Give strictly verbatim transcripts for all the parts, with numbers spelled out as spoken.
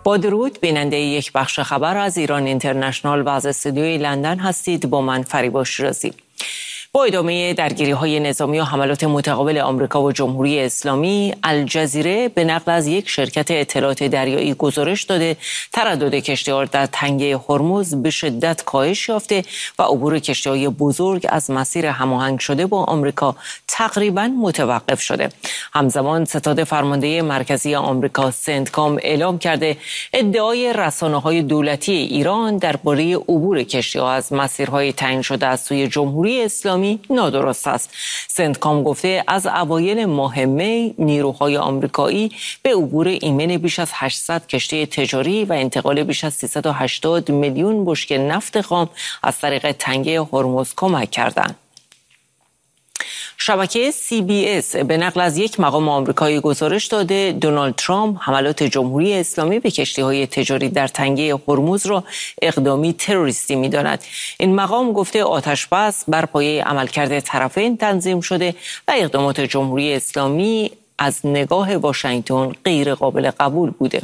با درود، بیننده یک بخش خبر از ایران اینترنشنال و از استودیوی لندن هستید. با من فریبا شیرازی. با ادامه درگیری‌های نظامی و حملات متقابل آمریکا و جمهوری اسلامی، الجزیره به نقل از یک شرکت اطلاعات دریایی گزارش داده تردد کشتی‌ها در تنگه هرمز به شدت کاهش یافته و عبور کشتی‌های بزرگ از مسیر هماهنگ شده با آمریکا تقریباً متوقف شده. همزمان ستاد فرمانده مرکزی آمریکا سنتکام اعلام کرده ادعای رسانه‌های دولتی ایران درباره عبور کشتی‌ها از مسیرهای تعیین شده از سوی جمهوری اسلامی نادرست است. سنتکام گفته از اوایل ماه می نیروهای آمریکایی به عبور ایمن بیش از هشتصد کشتی تجاری و انتقال بیش از سیصد و هشتاد میلیون بشکه نفت خام از طریق تنگه هرمز کمک کردند. شبکه سی بی اس به نقل از یک مقام آمریکایی گزارش داده دونالد ترامپ حملات جمهوری اسلامی به کشتی‌های تجاری در تنگه هرمز را اقدامی تروریستی می‌داند. این مقام گفته آتش‌بس بر پایه عملکرد طرفین تنظیم شده و اقدامات جمهوری اسلامی از نگاه واشنگتن غیر قابل قبول بوده.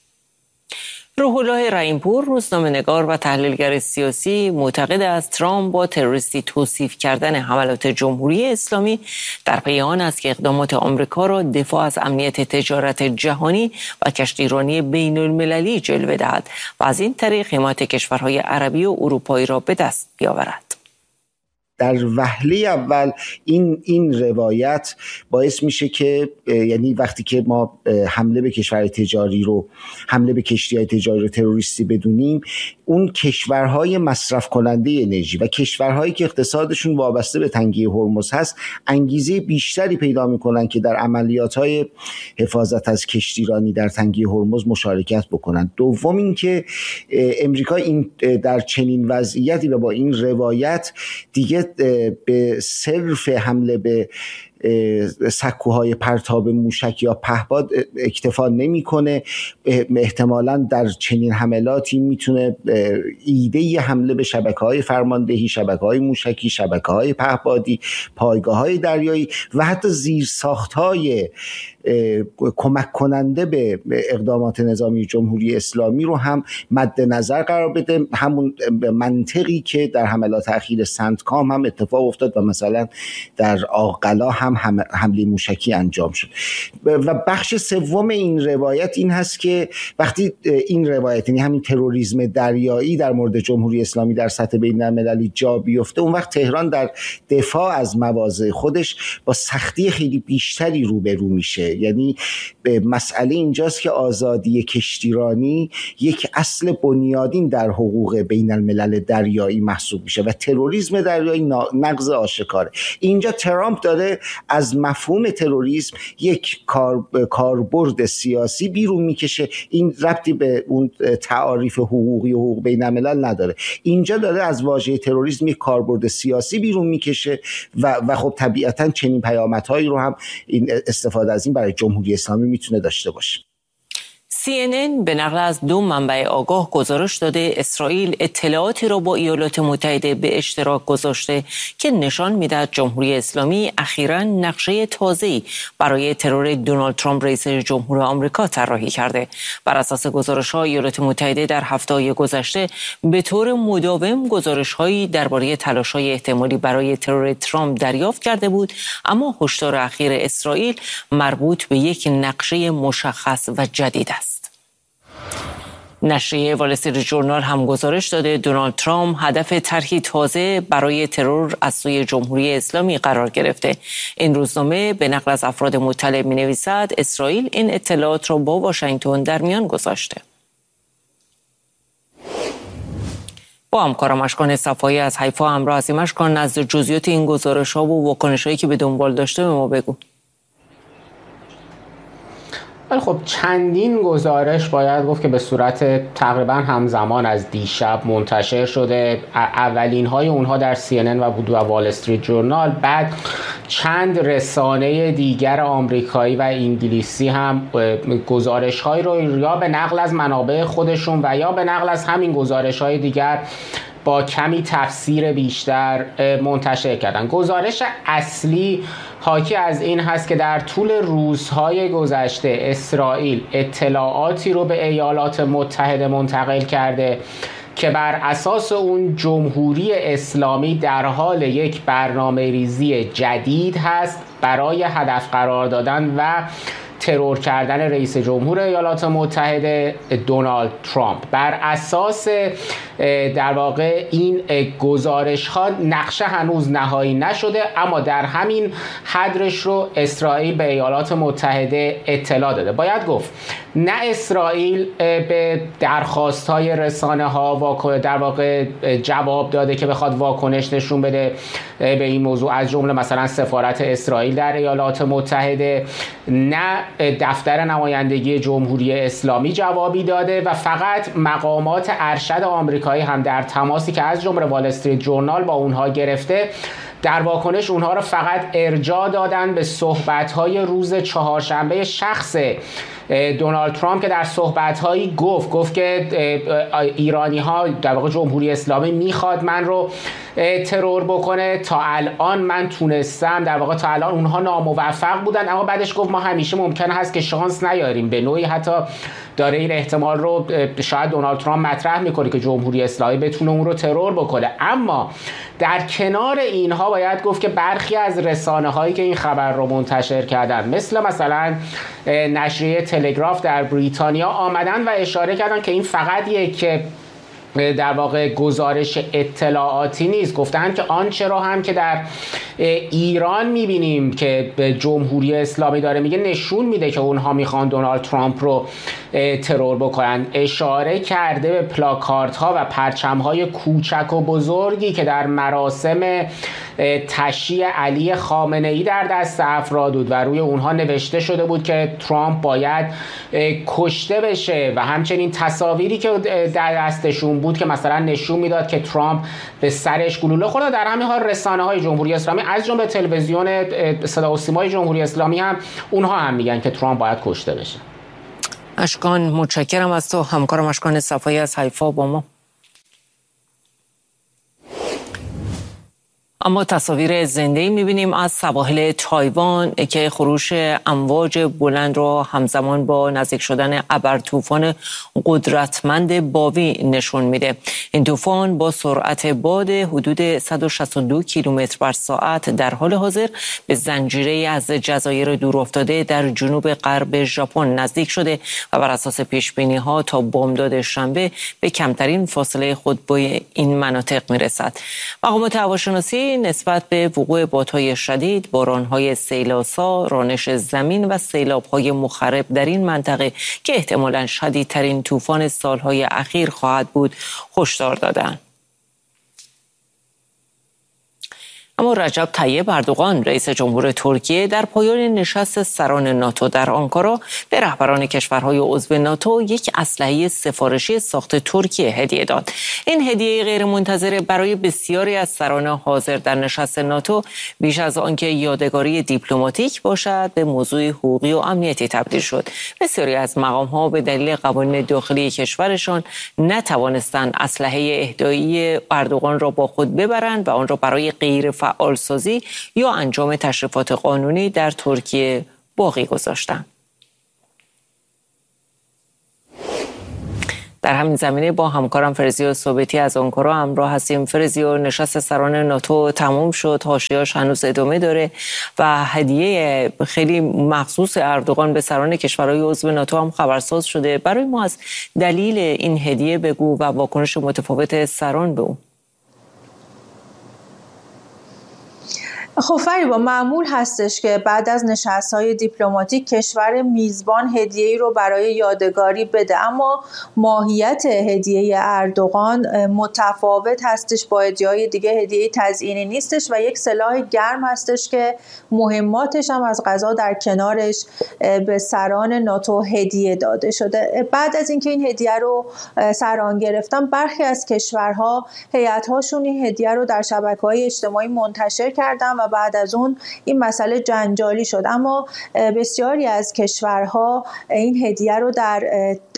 روح الله رحیم‌پور، روزنامه‌نگار و تحلیلگر سیاسی، معتقد است ترامپ با تروریستی توصیف کردن حملات جمهوری اسلامی در پی آن است که اقدامات آمریکا را دفاع از امنیت تجارت جهانی و کشتیرانی بین المللی جلوه دهد و از این طریق حمایت کشورهای عربی و اروپایی را به دست بیاورد. در وهله اول این این روایت باعث میشه که یعنی وقتی که ما حمله به کشور تجاری رو حمله به کشتی‌های تجاری رو تروریستی بدونیم، اون کشورهای مصرف کننده انرژی و کشورهایی که اقتصادشون وابسته به تنگه هرمز هست انگیزه بیشتری پیدا میکنن که در عملیات‌های حفاظت از کشتیرانی در تنگه هرمز مشارکت بکنن. دوم اینکه امریکا این در چنین وضعیتی و با این روایت دیگه به صرف حمله به سکوهای پرتاب موشک یا پهپاد اکتفا نمیکنه. احتمالاً در چنین حملاتی میتونه ایده حمله به شبکه‌های فرماندهی، شبکه‌های موشکی، شبکه‌های پهپادی، پایگاه‌های دریایی و حتی زیرساخت‌های کمک کننده به اقدامات نظامی جمهوری اسلامی رو هم مد نظر قرار بده. همون منطقی که در حملات اخیر سنتکام هم اتفاق افتاد و مثلا در آقلا هم حمله موشکی انجام شد. و بخش سوم این روایت این هست که وقتی این روایت یعنی همین تروریسم دریایی در مورد جمهوری اسلامی در سطح بین‌المللی جا بیفته، اون وقت تهران در دفاع از مواضع خودش با سختی خیلی بیشتری روبرو میشه. یعنی مسئله اینجاست که آزادی کشتیرانی یک اصل بنیادین در حقوق بین الملل دریایی محسوب میشه و تروریسم دریایی نقض آشکاره. اینجا ترامپ داره از مفهوم تروریسم یک کار کاربرد سیاسی بیرون میکشه. این ربطی به اون تعاریف حقوقی و حقوق بین الملل نداره. اینجا داره از واژه تروریسم یک کاربرد سیاسی بیرون میکشه و و خب طبیعتاً چنین پیامدهایی رو هم این استفاده از این برای جمهوری اسلامی میتونه داشته باشه. سی ان ان به نقل از دو منبع آگاه گزارش داده اسرائیل اطلاعاتی را با ایالات متحده به اشتراک گذاشته که نشان میدهد جمهوری اسلامی اخیراً نقشه تازه‌ای برای ترور دونالد ترامپ رئیس جمهور آمریکا طراحی کرده. بر اساس گزارش‌ها ایالات متحده در هفته‌های گذشته به طور مداوم گزارش‌هایی درباره تلاش‌های احتمالی برای ترور ترامپ دریافت کرده بود، اما هشدار اخیر اسرائیل مربوط به یک نقشه مشخص و جدید است. نشریه وال استریت ژورنال هم گزارش داده دونالد ترامپ هدف طرحی تازه برای ترور از سوی جمهوری اسلامی قرار گرفته. این روزنامه به نقل از افراد مطلع می‌نویسد اسرائیل این اطلاعات را با واشنگتن در میان گذاشته. با همکارم اشکان صفایی از حیفا همراه هستیم. اشکان، نزد جزئیات این گزارش‌ها و واکنش‌هایی که به دنبال داشته به ما بگو. ولی خب چندین گزارش باید گفت که به صورت تقریبا همزمان از دیشب منتشر شده. اولین های اونها در سی ان ان و بود و وال استریت ژورنال، بعد چند رسانه دیگر آمریکایی و انگلیسی هم گزارش های رو یا به نقل از منابع خودشون و یا به نقل از همین گزارش های دیگر با کمی تفسیر بیشتر منتشر کردن. گزارش اصلی حاکی از این هست که در طول روزهای گذشته اسرائیل اطلاعاتی رو به ایالات متحده منتقل کرده که بر اساس اون جمهوری اسلامی در حال یک برنامه ریزی جدید هست برای هدف قرار دادن و ترور کردن رئیس جمهور ایالات متحده دونالد ترامپ. بر اساس در واقع این گزارش ها نقشه هنوز نهایی نشده، اما در همین حدش رو اسرائیل به ایالات متحده اطلاع داده. باید گفت نه اسرائیل به درخواست های رسانه ها در واقع جواب داده که بخواد واکنش نشون بده به این موضوع، از جمله مثلا سفارت اسرائیل در ایالات متحده، نه دفتر نمایندگی جمهوری اسلامی جوابی داده و فقط مقامات ارشد آمریکایی هم در تماسی که از جمله وال استریت جورنال با اونها گرفته، در واکنش اونها رو فقط ارجاع دادن به صحبت‌های روز چهارشنبه شخص دونالد ترامپ که در صحبت‌هایی گفت گفت که ایرانی‌ها در واقع جمهوری اسلامی میخواد من رو ترور بکنه. تا الان من تونستم، در واقع تا الان اونها ناموفق بودن، اما بعدش گفت ما همیشه ممکن هست که شانس نیاریم. به نوعی حتی داره این احتمال رو شاید دونالد ترامپ مطرح میکنه که جمهوری اسلامی بتونه اون رو ترور بکنه. اما در کنار اینها باید گفت که برخی از رسانه هایی که این خبر رو منتشر کردن، مثل مثلا نشریه تلگراف در بریتانیا، آمدن و اشاره کردن که این فقط یک در واقع گزارش اطلاعاتی نیست. گفتن که آنچه را هم که در ایران میبینیم که به جمهوری اسلامی داره میگه نشون میده که اونها میخوان دونالد ترامپ رو ترور بکنن. اشاره کرده به پلاکارت ها و پرچم های کوچک و بزرگی که در مراسم تشییع علی خامنه ای در دست افراد بود و روی اونها نوشته شده بود که ترامپ باید کشته بشه و همچنین تصاویری که در دستشون بود که مثلا نشون میداد که ترامپ به سرش گلوله خورده. در همین حال رسانه های جمهوری اسلامی از جمله تلویزیون صدا و سیمای جمهوری اسلامی هم اونها هم میگن که ترامپ باید کشته بشه. اشکان، متشکرم از تو. همکارم اشکان صفایی از حیفا با ما. اما تصاویر زنده‌ای می‌بینیم از سواحل تایوان که خروش امواج بلند را همزمان با نزدیک شدن ابرطوفان قدرتمند باوی نشون میده. این طوفان با سرعت باد حدود صد و شصت و دو کیلومتر بر ساعت در حال حاضر به زنجیره از جزایر دورافتاده در جنوب غرب ژاپن نزدیک شده و بر اساس پیش‌بینی‌ها تا بامداد شنبه به کمترین فاصله خود با این مناطق میرسد. مقامات هواشناسی نسبت به وقوع بادهای شدید، بارانهای سیل‌آسا، رانش زمین و سیلاب‌های مخرب در این منطقه که احتمالاً شدیدترین طوفان سالهای اخیر خواهد بود، هشدار دادند. اما رجب طیب اردوغان رئیس جمهور ترکیه در پایان نشست سران ناتو در آنکارا به رهبران کشورهای عضو ناتو یک اسلحه سفارشی ساخت ترکیه هدیه داد. این هدیه غیرمنتظره برای بسیاری از سران حاضر در نشست ناتو بیش از آنکه یادگاری دیپلماتیک باشد به موضوع حقوقی و امنیتی تبدیل شد. بسیاری از مقام‌ها به دلیل قوانین داخلی کشورشان نتوانستند اسلحه اهدایی اردوغان را با خود ببرند و آن را برای غیر فعالسازی یا انجام تشریفات قانونی در ترکیه باقی گذاشتند. در همین زمینه با همکارم فرزیو ثابتی از آنکارا همراه هستیم. فرزیو، نشست سران ناتو تمام شد، حاشیه‌اش هنوز ادامه داره و هدیه خیلی مخصوص اردوغان به سران کشورهای عضو ناتو هم خبرساز شده. برای ما از دلیل این هدیه بگو و واکنش متفاوت سران به اون. خب فریبا، معمول هستش که بعد از نشست‌های دیپلماتیک کشور میزبان هدیه‌ای رو برای یادگاری بده، اما ماهیت هدیه اردوغان متفاوت هستش با هدیه‌های دیگه. هدیه تزیینی نیستش و یک سلاح گرم هستش که مهماتش هم از قضا در کنارش به سران ناتو هدیه داده شده. بعد از اینکه این هدیه رو سران گرفتن، برخی از کشورها هیئت‌هاشون این هدیه رو در شبکه‌های اجتماعی منتشر کردن و بعد از اون این مسئله جنجالی شد. اما بسیاری از کشورها این هدیه رو در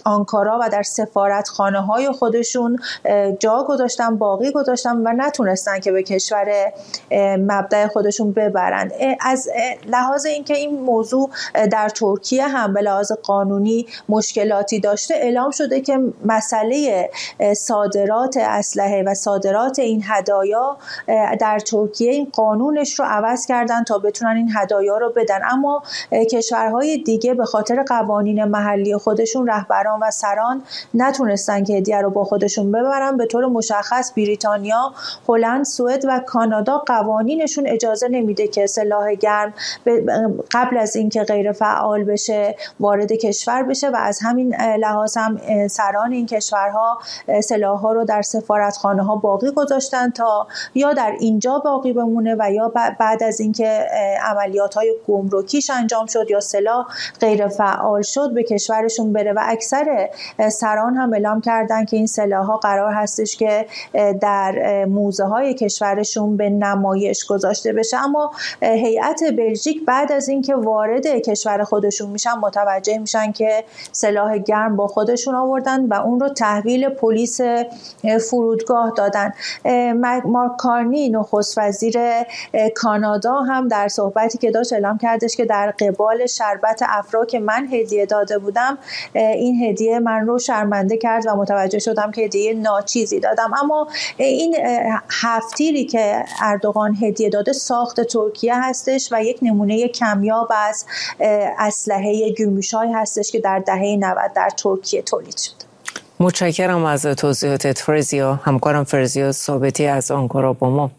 آنکارا و در سفارتخانه‌های خودشون جا گذاشتن، باقی گذاشتن و نتونستن که به کشور مبدأ خودشون ببرند. از لحاظ اینکه این موضوع در ترکیه هم به لحاظ قانونی مشکلاتی داشته، اعلام شده که مسئله صادرات اسلحه و صادرات این هدایا در ترکیه این قانونش رو عوض کردن تا بتونن این هدایا رو بدن، اما کشورهای دیگه به خاطر قوانین محلی خودشون رهبران و سران نتونستن که هدیه رو با خودشون ببرن. به طور مشخص بریتانیا، هلند، سوئد و کانادا قوانینشون اجازه نمیده که سلاح گرم قبل از اینکه غیر فعال بشه وارد کشور بشه و از همین لحاظ هم سران این کشورها سلاح‌ها رو در سفارتخانه‌ها باقی گذاشتن تا یا در اینجا باقی بمونه و یا بعد از اینکه عملیات‌های گمرکیش انجام شد یا سلاح غیر فعال شد به کشورشون بره. و اکثر سران هم اعلام کردن که این سلاح‌ها قرار هستش که در موزه‌های کشورشون به نمایش گذاشته بشه. اما هیئت بلژیک بعد از اینکه وارد کشور خودشون میشن متوجه میشن که سلاح گرم با خودشون آوردن و اون رو تحویل پلیس فرودگاه دادن. مارک کارنی نخست وزیر کانادا هم در صحبتی که داشت اعلام کردش که در قبال شربت افرا که من هدیه داده بودم، این هدیه من رو شرمنده کرد و متوجه شدم که هدیه ناچیزی دادم. اما این هفتیری که اردوغان هدیه داده ساخت ترکیه هستش و یک نمونه کمیاب از اسلحه گوشای هستش که در دهه نود در ترکیه تولید شد. متشکرم از توضیحاتت فرزیا. همکارم فرزیا ثابتی از آنکارا با ما.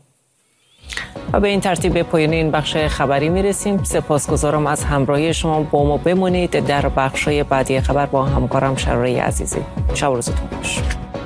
و به این ترتیب به پایان این بخش خبری میرسیم. سپاسگزارم از همراهی شما. با ما بمانید. در بخش‌های بعدی خبر با همکارم شراره عزیزی. شب و روزتون خوش.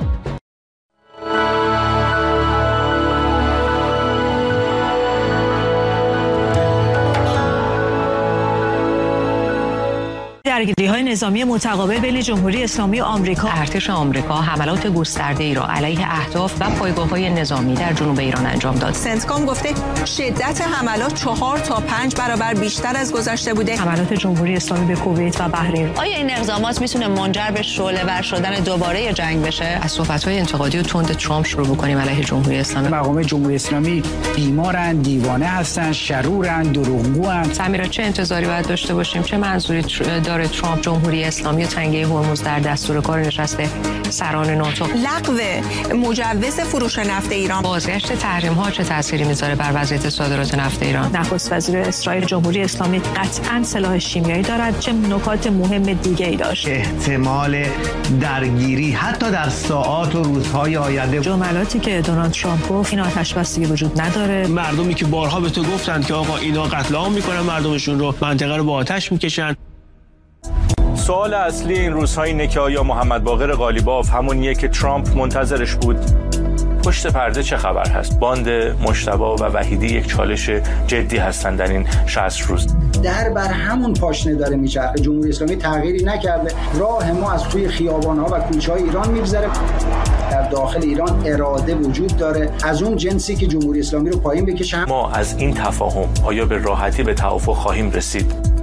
درگیری‌های نظامی متقابل بین جمهوری اسلامی آمریکا، ارتش آمریکا حملات گسترده‌ای را علیه اهداف و پایگاه‌های نظامی در جنوب ایران انجام داد. سنتکام گفته شدت حملات چهار تا پنج برابر بیشتر از گذشته بوده. حملات جمهوری اسلامی به کویت و بحرین. آیا این اقدامات میتونه منجر به شعله‌ور شدن دوباره جنگ بشه؟ از صحبت‌های انتقادی و تند ترامپ شروع بکنیم علیه جمهوری اسلامی. مقام جمهوری اسلامی بیمارن، دیوانه هستن، شرورن، دروغگوان. سمیرا چه انتظاری باید داشته باشیم؟ چه منظوری داره ترامپ جمهوری اسلامی و تنگه هرمز در دستور کار نشست سران ناتو؟ لغو مجوز فروش نفت ایران. بازگشت تحریم ها چه تأثیری میذاره بر وضعیت صادرات نفت ایران؟ نخست وزیر اسرائیل جمهوری اسلامی قطعاً سلاح شیمیایی دارد. چه نکات مهم دیگه ای داشت؟ احتمال درگیری حتی در ساعات و روزهای آینده. جملاتی که دونالد ترامپ گفت این آتش بستگی وجود نداره. مردمی که بارها به تو گفتند که آقا اینا قتل عام میکنن مردمشون رو، منطقه رو با آتش میکشن. سوال اصلی این روزهای اینه که آیا محمد باقر قالیباف همونیه که ترامپ منتظرش بود؟ پشت پرده چه خبر هست؟ باند مجتبی و وحیدی یک چالش جدی هستن در این شصت روز. در بر همون پاشنه داره میچرخه. جمهوری اسلامی تغییری نکرده. راه ما از توی خیابان‌ها و کوچه‌های ایران میگذره. در داخل ایران اراده وجود داره از اون جنسی که جمهوری اسلامی رو پایین بکشه. ما از این تفاهم آیا به راحتی به توافق خواهیم رسید؟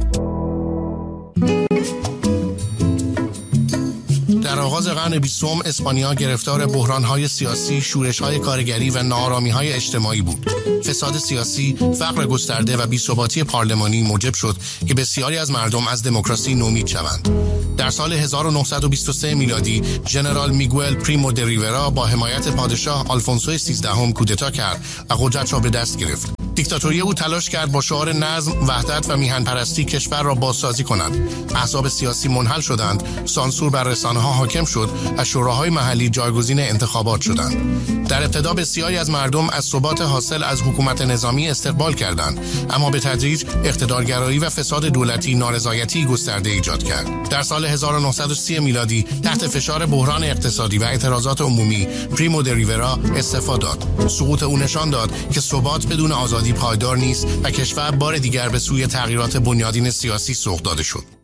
در آغاز قرن بیستم اسپانیا گرفتار بحران‌های سیاسی، شورش‌های کارگری و ناآرامی‌های اجتماعی بود. فساد سیاسی، فقر گسترده و بی‌ثباتی پارلمانی موجب شد که بسیاری از مردم از دموکراسی نومید شوند. در سال هزار و نهصد و بیست و سه میلادی ژنرال میگوئل پریمو د ریورا با حمایت پادشاه آلفونسو سیزدهم کودتا کرد و قدرت را به دست گرفت. دیکتاتوری او تلاش کرد با شعار نظم، وحدت و میهن پرستی کشور را بازسازی کند. احزاب سیاسی منحل شدند، سانسور بر رسانه‌ها حاکم شد و شوراهای محلی جایگزین انتخابات شدند. در ابتدا بسیاری از مردم از ثبات حاصل از حکومت نظامی استقبال کردند، اما به تدریج اقتدارگرایی و فساد دولتی نارضایتی گسترده ایجاد کرد. در سال هزار و نهصد و سی میلادی تحت فشار بحران اقتصادی و اعتراضات عمومی پریمو د ریورا استعفا داد. سقوط او نشان داد که ثبات بدون آزادی پایدار نیست و کشور بار دیگر به سوی تغییرات بنیادین سیاسی سوق داده شد.